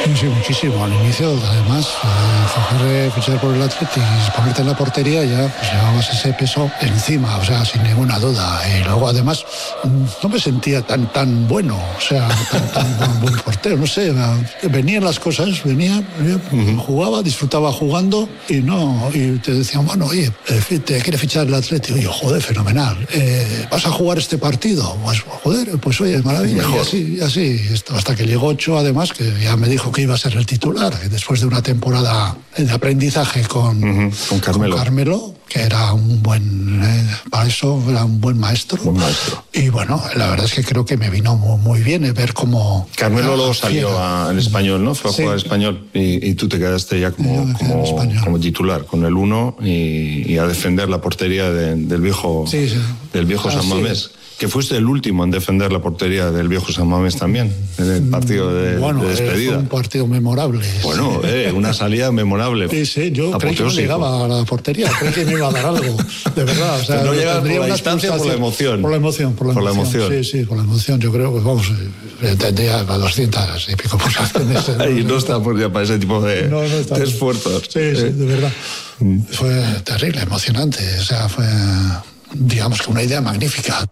Sí, muchísimo. Al inicio, además, fichar por el Atleti y ponerte en la portería, ya pues, llevabas ese peso encima, o sea, sin ninguna duda. Y luego, además, no me sentía tan bueno, o sea, tan buen portero, no sé. Venían las cosas, jugaba, disfrutaba jugando y te decían, bueno, oye, te quiere fichar el Atleti. Y yo, joder, fenomenal. ¿Vas a jugar este partido? Pues, joder, pues oye, maravilla. Y así, hasta que llegó Ochoa, además, que ya me dijo que iba a ser el titular, después de una temporada de aprendizaje con Carmelo, que era un buen, para eso era un buen maestro. Y bueno, la verdad es que creo que me vino muy bien ver cómo... Carmelo luego salió al Español, ¿no? Fue a jugar al Español y tú te quedaste ya como titular con el 1 y a defender la portería del viejo San Mamés. Que fuiste el último en defender la portería del viejo San Mamés también, en el partido de despedida. Fue un partido memorable. Bueno, una salida memorable. Sí, yo creí que no llegaba a la portería, creí que me iba a dar algo, de verdad. O sea, pero no llegaba por la distancia, por la emoción. Por la emoción. Sí, por la emoción. Yo creo que, vamos, tendría a 200 y pico pulsaciones. Y no está ya para ese tipo de esfuerzos. Sí, de verdad. Fue terrible, emocionante. O sea, fue, digamos que una idea magnífica.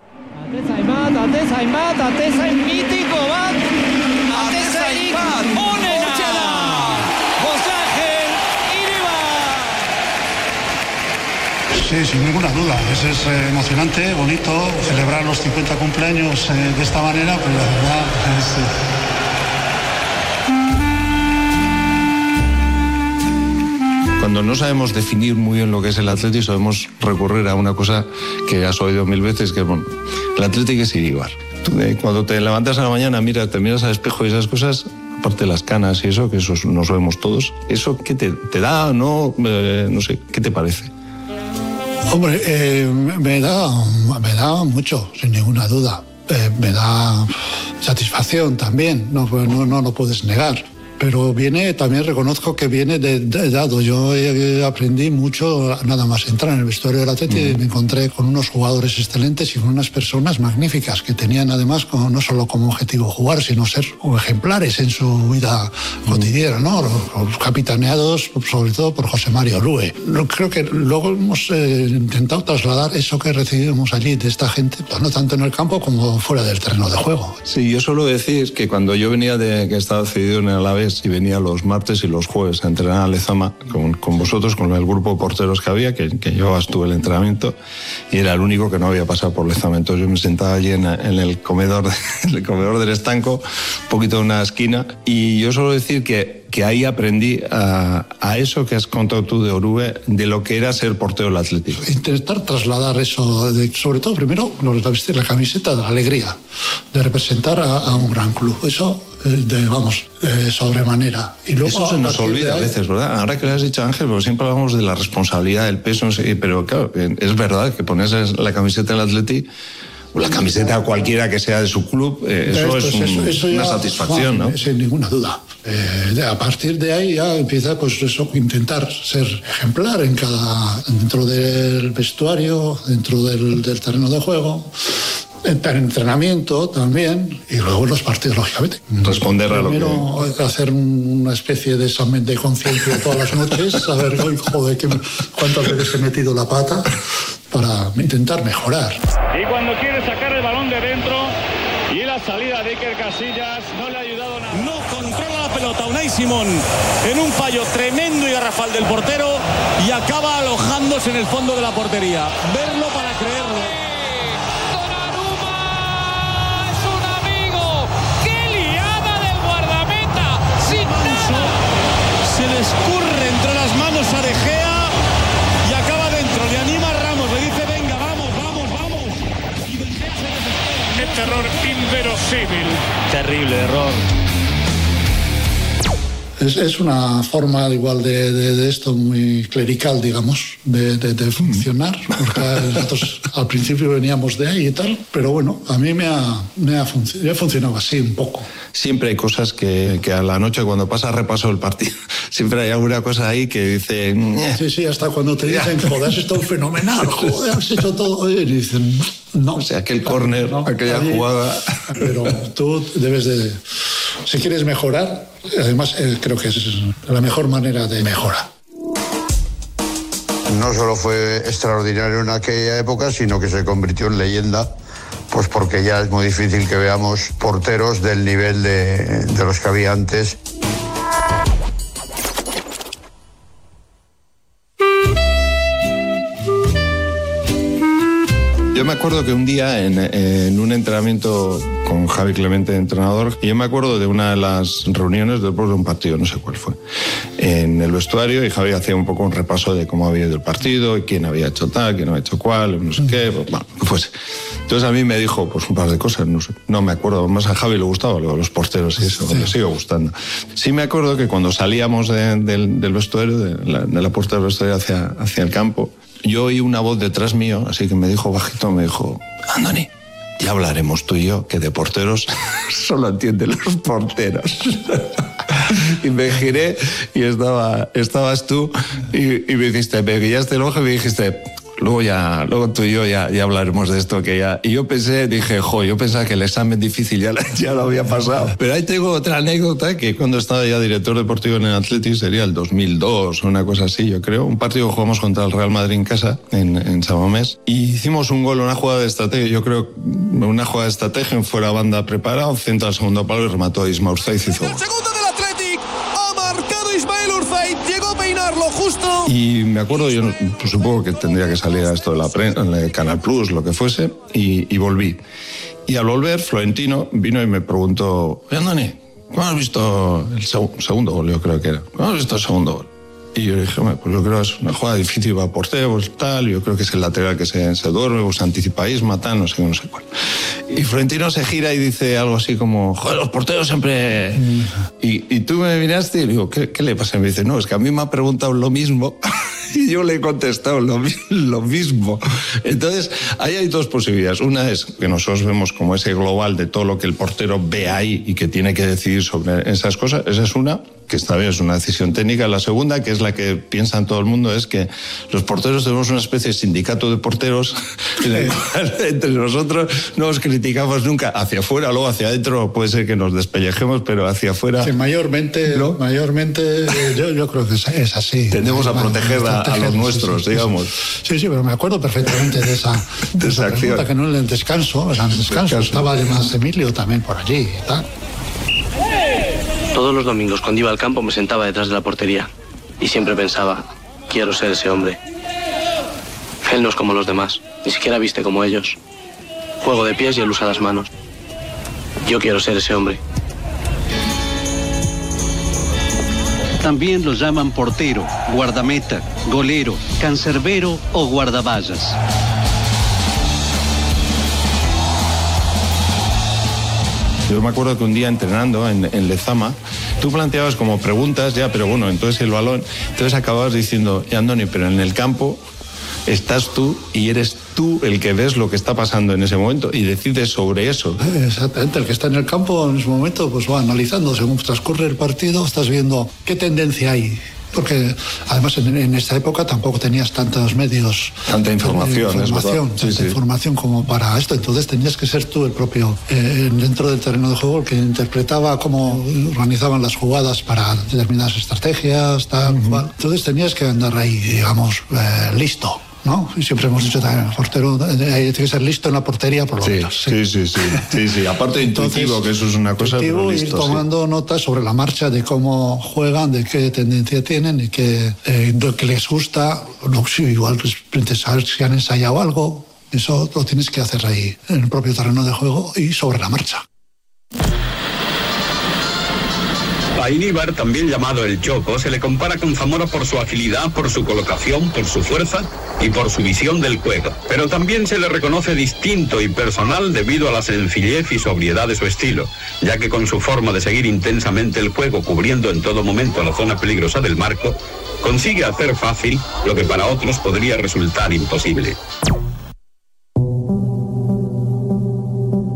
Ateza mítico bat, Ateza bat, onena, José Ángel Iribar. Sí, sin ninguna duda, es emocionante, bonito, celebrar los 50 cumpleaños de esta manera, pero la verdad es... Cuando no sabemos definir muy bien lo que es el Atleti, sabemos recurrir a una cosa que has oído 1000 veces, que es, bueno, el Atleti es Iribar. Cuando te levantas a la mañana, te miras al espejo y esas cosas, aparte de las canas y eso, que eso nos vemos todos, ¿eso qué te da? No sé, ¿qué te parece? Hombre, me da mucho, sin ninguna duda. Me da satisfacción también, no lo puedes negar. Pero también reconozco que viene de dado. Yo aprendí mucho nada más entrar en el vestuario del Atleti y me encontré con unos jugadores excelentes y con unas personas magníficas que tenían además no solo como objetivo jugar, sino ser ejemplares en su vida cotidiana, ¿no? Los capitaneados sobre todo por José Mario Lue. Creo que luego hemos intentado trasladar eso que recibimos allí de esta gente, no tanto en el campo como fuera del terreno de juego. Sí, yo suelo decir que cuando yo venía que estaba cedido en el Alavés y venía los martes y los jueves a entrenar a Lezama con vosotros, con el grupo de porteros que había, que yo estuve el entrenamiento y era el único que no había pasado por Lezama. Entonces yo me sentaba allí en el comedor del estanco, un poquito en una esquina, y yo suelo decir que ahí aprendí a eso que has contado tú de Orube, de lo que era ser portero del Atlético. Intentar trasladar eso, sobre todo primero vestir la camiseta de la alegría, de representar a un gran club. Eso, sobremanera. Y luego, eso se nos olvida a veces, ¿verdad? Ahora que le has dicho, Ángel, porque siempre hablamos de la responsabilidad, del peso, pero claro, es verdad que pones la camiseta del Atlético, o la camiseta cualquiera que sea de su club, eso es una satisfacción, ¿no? Sin ninguna duda. A partir de ahí ya empieza, pues eso, intentar ser ejemplar dentro del vestuario, dentro del terreno de juego, en entrenamiento también, y luego en los partidos, lógicamente. Responder a lo que... Primero hacer una especie de examen de conciencia todas las noches, saber, joder, cuántas veces he metido la pata, para intentar mejorar. Y cuando quiere sacar el balón de dentro y la salida de Iker Casillas no le ha ayudado nada. No controla la pelota Unai Simón en un fallo tremendo y garrafal del portero y acaba alojándose en el fondo de la portería. Verlo para creerlo. Donnarumma es un amigo. ¡Qué liada del guardameta! Sin nada. Se le escurre entre las manos a De Gea y acaba dentro. Le anima a Ramos, le dice venga, vamos. Y De Gea se desespera. Este error inverosímil. Terrible error. Es una forma igual de esto muy clerical, digamos, de funcionar, porque nosotros al principio veníamos de ahí y tal, pero bueno, a mí me ha funcionado así un poco. Siempre hay cosas que a la noche cuando pasa repaso el partido, siempre hay alguna cosa ahí que dice... Sí, hasta cuando te dicen, joder, has estado fenomenal, joder, has hecho todo bien, y dicen, no. O sea, aquel córner, aquella jugada... Pero tú debes de Si quieres mejorar, además creo que es la mejor manera de mejorar. No solo fue extraordinario en aquella época, sino que se convirtió en leyenda, pues porque ya es muy difícil que veamos porteros del nivel de los que había antes. Yo me acuerdo que un día en un entrenamiento con Javi Clemente, entrenador, y yo me acuerdo de una de las reuniones después de un partido, no sé cuál fue, en el vestuario, y Javi hacía un poco un repaso de cómo había ido el partido, y quién había hecho tal, quién había hecho cuál, no sé qué, bueno, pues entonces a mí me dijo pues un par de cosas, no sé, no me acuerdo, más a Javi le gustaba los porteros y eso, me sigue gustando. Sí me acuerdo que cuando salíamos del vestuario, de la puerta del vestuario hacia el campo, yo oí una voz detrás mío, así que me dijo bajito, me dijo: Andoni, ya hablaremos tú y yo, que de porteros solo entienden los porteros. Y me giré y estabas tú y me dijiste, me guiaste el ojo y me dijiste: luego tú y yo ya hablaremos de esto, que ya... Y yo dije, yo pensaba que el examen difícil ya lo había pasado. Pero ahí tengo otra anécdota, que cuando estaba ya director deportivo en el Athletic, sería el 2002 o una cosa así, yo creo. Un partido que jugamos contra el Real Madrid en casa, en San Mamés, y hicimos un gol, una jugada de estrategia, yo creo, una jugada de estrategia, fuera banda preparado, centro al segundo palo y remató a Isma Urzaiz y hizo gol. Justo. Y me acuerdo, yo pues supongo que tendría que salir a esto de la prensa, en el Canal Plus, lo que fuese, y volví. Y al volver, Florentino vino y me preguntó: Andoni, ¿cómo has visto el segundo gol? Yo creo que era. ¿Cómo has visto el segundo gol? Y yo dije, pues yo creo que es una jugada difícil para portero, pues tal, yo creo que es el lateral que se duerme, pues anticipa Isma, tal, no sé cuál. Y Florentino se gira y dice algo así como: joder, los porteros siempre... Y tú me miraste y le digo, ¿qué le pasa? Y me dice, no, es que a mí me ha preguntado lo mismo y yo le he contestado lo mismo. Entonces, ahí hay dos posibilidades. Una es que nosotros vemos como ese global de todo lo que el portero ve ahí y que tiene que decidir sobre esas cosas. Esa es una, que está bien, es una decisión técnica. La segunda, que es la que piensa en todo el mundo, es que los porteros tenemos una especie de sindicato de porteros en el cual entre nosotros no os criticamos nunca. Hacia afuera, luego hacia adentro puede ser que nos despellejemos, pero hacia afuera... Sí, mayormente yo creo que es así. Tendemos a proteger a los nuestros, digamos. Sí, pero me acuerdo perfectamente de esa pregunta, que no en el descanso, estaba además Emilio también por allí y tal. Todos los domingos cuando iba al campo me sentaba detrás de la portería y siempre pensaba, quiero ser ese hombre. Él no es como los demás, ni siquiera viste como ellos. Juego de pies y él usa las manos. Yo quiero ser ese hombre. También los llaman portero, guardameta, golero, cancerbero o guardaballas. Yo me acuerdo que un día entrenando en Lezama, tú planteabas como preguntas, pero bueno, entonces el balón, entonces acababas diciendo, Andoni, pero en el campo estás tú y eres tú el que ves lo que está pasando en ese momento y decides sobre eso. Exactamente, el que está en el campo en ese momento pues va analizando, según transcurre el partido, estás viendo qué tendencia hay. Porque además en esta época tampoco tenías tantos medios, tanta información como para esto. Entonces tenías que ser tú el propio dentro del terreno de juego el que interpretaba cómo organizaban las jugadas para determinadas estrategias, tal cual. Entonces tenías que andar ahí, digamos, listo, ¿no? Y siempre hemos dicho también, el portero tiene que ser listo en la portería por lo menos. Sí. Aparte de intuitivo, que eso es una cosa, pero listo, ir tomando notas sobre la marcha de cómo juegan, de qué tendencia tienen y lo que les gusta. Igual saber si han ensayado algo, eso lo tienes que hacer ahí en el propio terreno de juego y sobre la marcha. A Iníbar, también llamado el Choco, se le compara con Zamora por su agilidad, por su colocación, por su fuerza y por su visión del juego. Pero también se le reconoce distinto y personal debido a la sencillez y sobriedad de su estilo, ya que con su forma de seguir intensamente el juego, cubriendo en todo momento la zona peligrosa del marco, consigue hacer fácil lo que para otros podría resultar imposible. Tú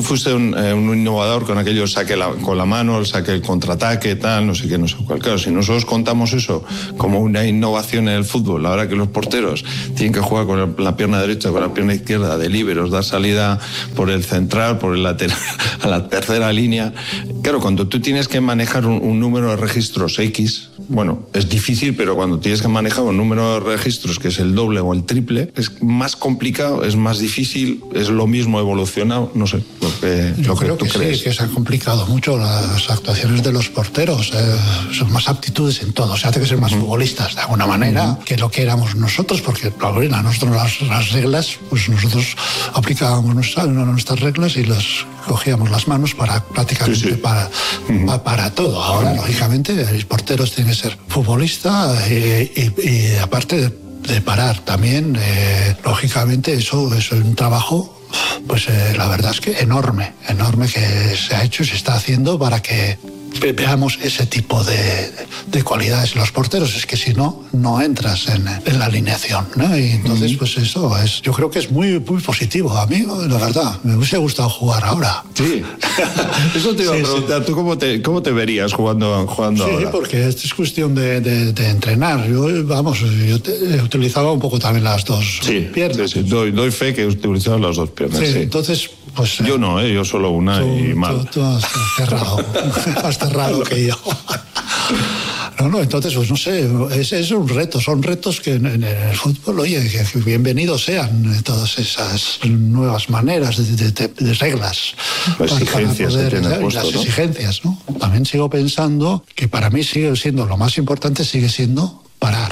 fuiste un innovador con aquello, saque con la mano, el saque el contraataque, tal, no sé qué, no sé cuál. Claro, si nosotros contamos eso como una innovación en el fútbol, ahora que los porteros tienen que jugar con la pierna derecha, con la pierna izquierda, de líberos, dar salida por el central, por el lateral, a la tercera línea. Claro, cuando tú tienes que manejar un número de registros X, bueno, es difícil, pero cuando tienes que manejar un número de registros que es el doble o el triple, es más complicado, es más difícil, es lo mismo evolucionado, no sé, lo que tú crees. Sí, que se han complicado mucho las actuaciones de los porteros, son más aptitudes en todo, se hace que ser más futbolistas de alguna manera que lo que éramos nosotros, porque a nosotros las reglas, pues nosotros aplicábamos nuestras reglas y las cogíamos las manos para prácticamente para todo. Ahora, lógicamente, los porteros tienen que ser futbolistas y aparte de parar también, lógicamente eso es un trabajo, pues la verdad es que enorme que se ha hecho y se está haciendo para que veamos ese tipo de cualidades en los porteros. Es que si no entras en la alineación, ¿no? Y entonces, pues eso es, yo creo que es muy, muy positivo. A mí, la verdad, me hubiese gustado jugar ahora. Sí, eso te iba a preguntar. ¿Tú cómo te verías jugando ahora? Sí, porque esto es cuestión de entrenar. Yo utilizaba un poco también las dos piernas. Sí. Doy fe que utilizaba las dos piernas. Sí. Entonces, pues... Yo no, yo solo una y mal. Tú has cerrado. Cerrado que yo. No, entonces, pues no sé, es un reto, son retos que en el fútbol, oye, que bienvenidos sean todas esas nuevas maneras de reglas. Las exigencias que tiene puesto, las exigencias, ¿no? También sigo pensando que para mí sigue siendo, lo más importante sigue siendo parar.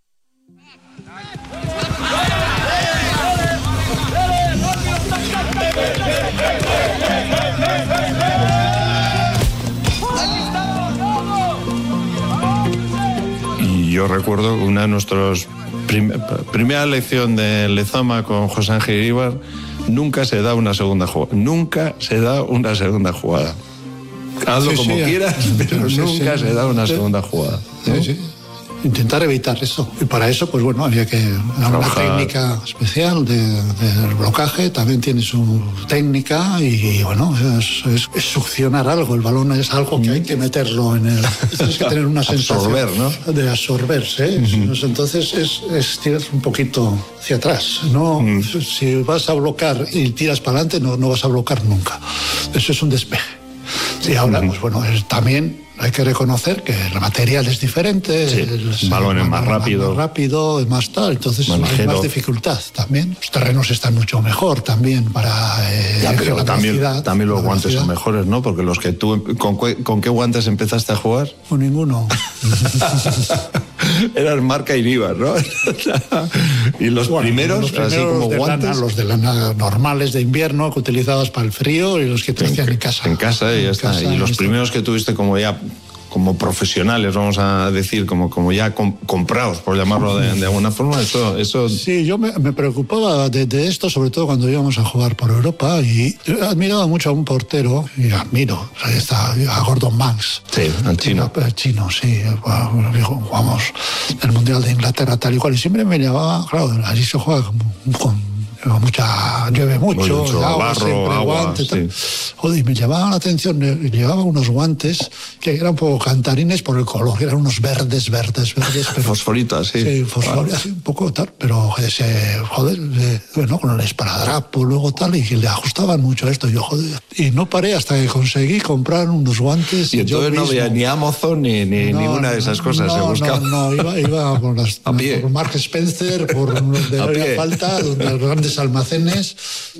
Yo recuerdo una de nuestras primera lección de Lezama con José Ángel Iríbar, nunca se da una segunda jugada. Nunca se da una segunda jugada. Hazlo como quieras, pero nunca se da una segunda jugada, ¿no? Sí. Intentar evitar eso. Y para eso, pues bueno, había que dar una técnica especial de blocaje, también tiene su técnica y bueno, es succionar algo. El balón es algo que hay que meterlo en el... Tienes que tener una sensación de absorberse. Entonces es tirar un poquito hacia atrás. No, si vas a blocar y tiras para adelante, no vas a blocar nunca. Eso es un despeje. Y ahora, pues bueno, también hay que reconocer que el material es diferente, el balón es más rápido, es más tal, entonces hay más dificultad también. Los terrenos están mucho mejor también para pero también los guantes son mejores, ¿no? Porque los que tú, ¿con qué guantes empezaste a jugar? Con ninguno. Eran marca Iríbar, ¿no? Y los primeros así como guantes. Los de lana normales de invierno que utilizabas para el frío y los que te hacían en casa. En casa y ya está. Y los primeros que tuviste como profesionales, vamos a decir, como ya comprados, por llamarlo de alguna forma, eso... Sí, yo me preocupaba de esto, sobre todo cuando íbamos a jugar por Europa, y admiraba mucho a un portero, y admiro, a Gordon Banks. Sí, al chino. El chino, sí. Jugamos el Mundial de Inglaterra tal y cual, y siempre me llamaba, claro, allí se juega con llueve mucho, barro, agua, sí. Joder, y me llamaba la atención, llevaba unos guantes que eran un poco cantarines por el color, eran unos verdes. Pero, fosforitas, sí. Sí, fosforitas, un poco tal, pero bueno, con el esparadrapo, luego tal, y que le ajustaban mucho esto, yo joder. Y no paré hasta que conseguí comprar unos guantes. Y entonces no había ni Amazon ni ninguna de esas cosas, se buscaba. No, iba por Mark Spencer, por donde había falta, donde los grandes almacenes.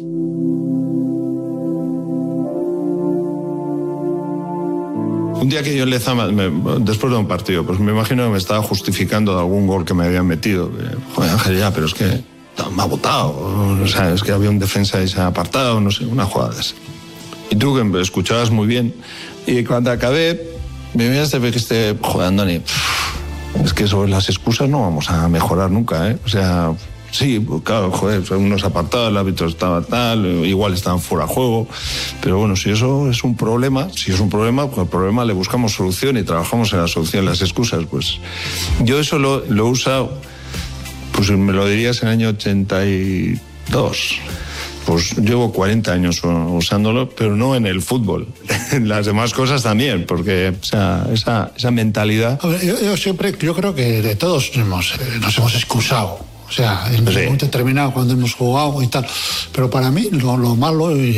Un día que yo en Lezama, después de un partido, pues me imagino que me estaba justificando de algún gol que me habían metido. Joder, Ángel, ya, pero es que me ha botado. O sea, es que había un defensa y se ha apartado, no sé, una jugada de esa. Y tú que me escuchabas muy bien. Y cuando acabé, me miraste y me dijiste, joder, Andoni, es que sobre las excusas no vamos a mejorar nunca, ¿eh? O sea... Sí, claro, joder, unos apartados, el árbitro estaba tal, igual estaban fuera de juego, pero bueno, si eso es un problema, pues al problema le buscamos solución y trabajamos en la solución. Las excusas, pues yo eso lo he usado, pues me lo dirías en el año 82. pues llevo 40 años usándolo, pero no en el fútbol, en las demás cosas también, porque esa mentalidad... A ver, yo creo que de todos nos hemos excusado. O sea, en un momento determinado cuando hemos jugado y tal. Pero para mí lo malo...